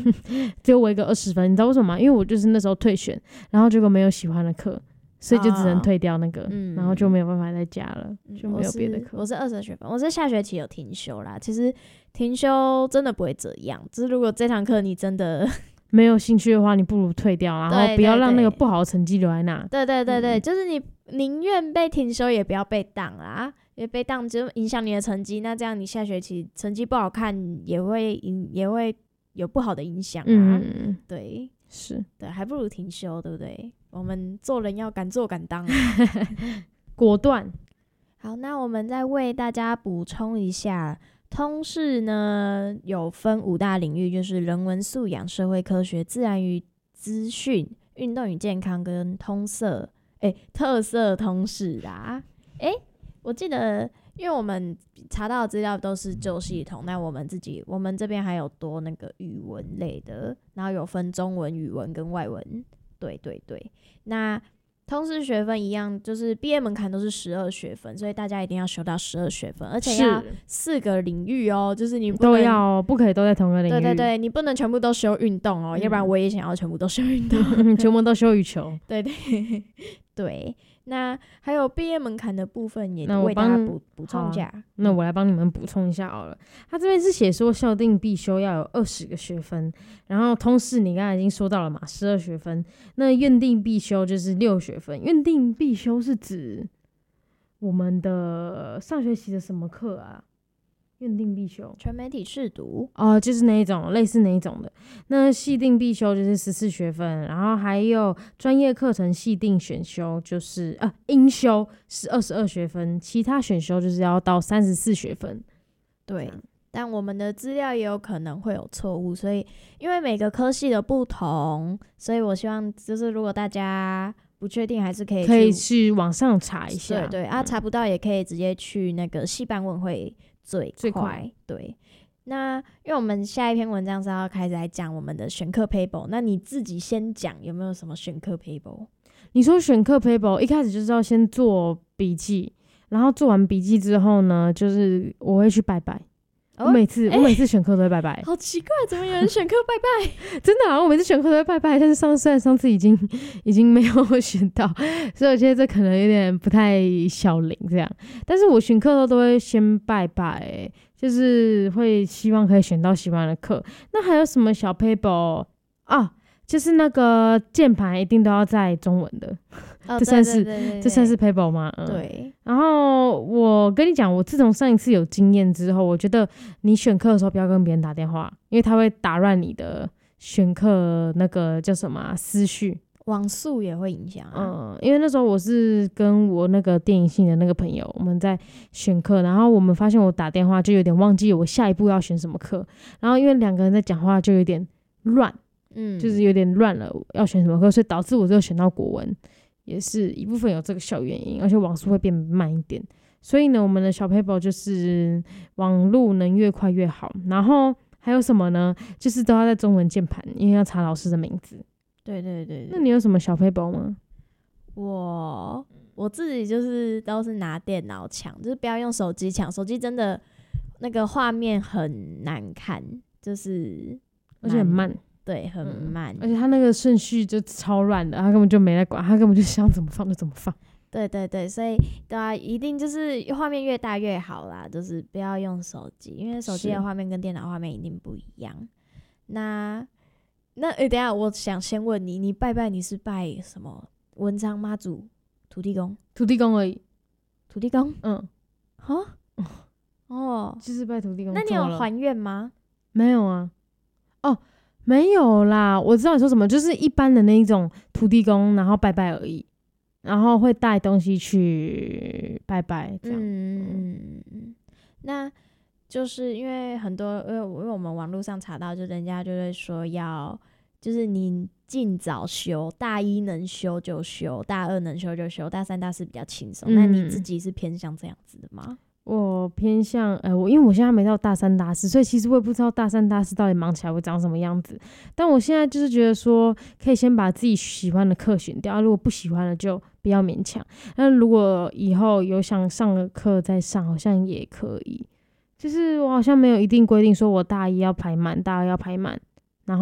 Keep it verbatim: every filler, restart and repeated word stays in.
只有我一个二十分，你知道为什么吗？因为我就是那时候退选，然后结果没有喜欢的课，所以就只能退掉那个，哦嗯、然后就没有办法再加了，嗯、就没有别的课。 我是二十学分，我是下学期有停修啦。其实停修真的不会这样，只是如果这堂课你真的没有兴趣的话，你不如退掉，然后不要让那个不好的成绩留在那。 对对对对，嗯、就是你宁愿被停修，也不要被当啦。因为被当就影响你的成绩，那这样你下学期成绩不好看，也会也会有不好的影响啊。嗯，对， 是， 对，还不如停休，对不对？我们做人要敢做敢当， 果断。 好，那我们再为大家补充一下，通识呢有分五大领域，就是人文素养、社会科学、自然与资讯、运动与健康跟通色，哎，特色通识啦，哎。我记得，因为我们查到的资料都是旧系统，那我们自己我们这边还有多那个语文类的，然后有分中文、语文跟外文。对对对，那通识学分一样，就是毕业门槛都是十二学分，所以大家一定要修到十二学分，而且要四个领域哦，就是你不能都要，不可以都在同个领域。 对对对，你不能全部都修运动哦、嗯，要不然我也想要全部都修运动， 全部都修羽球。 对对对。那还有毕业门槛的部分也为大家补补充一下、啊。 那我来帮你们补充一下好了。他这边是写说校定必修要有二十个学分，然后通识你刚才已经说到了嘛，十二学分。那院定必修就是六学分。院定必修是指我们的上学期的什么课啊？院定必修全媒体试读哦、呃，就是那一种类似那一种的。那系定必修就是十四学分，然后还有专业课程系定选修就是啊应修是二十二学分，其他选修就是要到三十四学分。 对，但我们的资料也有可能会有错误，所以因为每个科系的不同，所以我希望就是如果大家不确定，还是可以去可以去网上查一下。 对对、嗯、啊，查不到也可以直接去那个系办问会。最 快, 最快对，那因为我们下一篇文章是要开始来讲我们的选课 paper， 那你自己先讲有没有什么选课 paper？ 你说选课 paper 一开始就是要先做笔记，然后做完笔记之后呢，就是我会去拜拜。哦、我每次、欸、我每次选课都会拜拜， 好奇怪，怎么有人选课拜拜？ 真的啊，我每次选课都会拜拜，但是上虽然上次已经已经没有选到，所以我觉得这可能有点不太小灵这样。但是我选课都都会先拜拜、欸，就是会希望可以选到喜欢的课。那还有什么小 paper 啊？就是那个键盘一定都要在中文的， 哦、 这算是对对对对对这算是 paper 吗？嗯， 对。 然后我跟你讲，我自从上一次有经验之后，我觉得你选课的时候不要跟别人打电话，因为他会打乱你的选课那个叫什么、啊、思绪， 网速也会影响、 啊。嗯，因为那时候我是跟我那个电影系的那个朋友，我们在选课，然后我们发现我打电话就有点忘记我下一步要选什么课，然后因为两个人在讲话就有点乱。嗯，就是有点乱了，要选什么课，所以导致我就选到国文，也是一部分有这个小原因，而且网速会变慢一点。所以呢，我们的小 paper 就是网路能越快越好。然后还有什么呢？就是都要在中文键盘，因为要查老师的名字。 对对 对, 对。 那你有什么小 paper 吗？ 我我自己就是都是拿电脑抢，就是不要用手机抢，手机真的那个画面很难看，就是而且很慢。 对，很慢、嗯， 而且他那个顺序就超乱的，他根本就没在管，他根本就想怎么放就怎么放。 对对对，所以对啊，一定就是画面越大越好啦，就是不要用手机，因为手机的画面跟电脑画面一定不一样。那那诶、欸，等一下，我想先问你，你拜拜你是拜什么？文昌妈祖、土地公、 土地公而已。 土地公？ 嗯， 哈，哦， 就是拜土地公。 那你有还愿吗？ 没有啊。哦。没有啦，我知道你说什么，就是一般的那一种土地公，然后拜拜而已，然后会带东西去拜拜这样。 嗯嗯，那就是因为很多，因为因为我们网络上查到，就人家就会说要，就是你尽早修，大一能修就修，大二能修就修，大三大四比较轻松、嗯。那你自己是偏向这样子的吗？ 我偏向呃，我因为我现在没到大三大四，所以其实我也不知道大三大四到底忙起来会长什么样子。但我现在就是觉得说，可以先把自己喜欢的课选掉，如果不喜欢的就不要勉强。那如果以后有想上的课再上，好像也可以。就是我好像没有一定规定说我大一要排满，大二要排满，